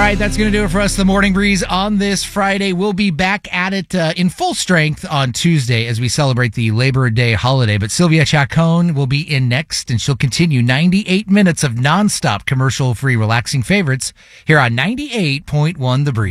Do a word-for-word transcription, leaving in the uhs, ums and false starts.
right, that's going to do it for us, the Morning Breeze, on this Friday. We'll be back at it uh, in full strength on Tuesday as we celebrate the Labor Day holiday. But Sylvia Chacon will be in next, and she'll continue ninety-eight minutes of nonstop commercial-free relaxing favorites here on ninety-eight point one The Breeze.